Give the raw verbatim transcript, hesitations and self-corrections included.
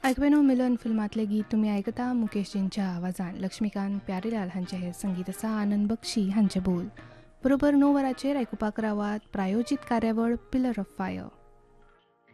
आयकवेनो मिलन फिल्मातले गीत तुमी आयकता मुकेशजींच्या आवाजान. लक्ष्मीकांत प्यारेलाल हांचे हे संगीत आसा. आनंद बक्षी हांचे बोल. बरोबर णव वरांचेर आयकुपाक रावात प्रायोजीत कार्यावळ पिलर ऑफ फायर.